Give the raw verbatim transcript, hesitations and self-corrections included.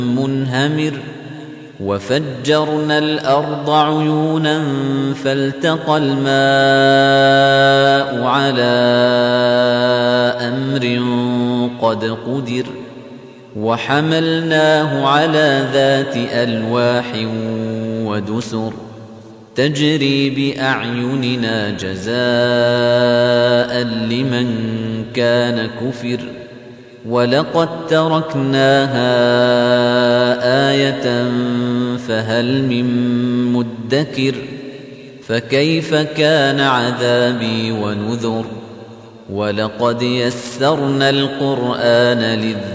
منهمر وفجرنا الأرض عيونا فالتقى الماء على أمر قد قدر وحملناه على ذات ألواح ودسر تجري بأعيننا جزاء لمن كان كفر ولقد تركناها آية فهل من مدكر فكيف كان عذابي ونذر ولقد يسرنا القرآن للذكر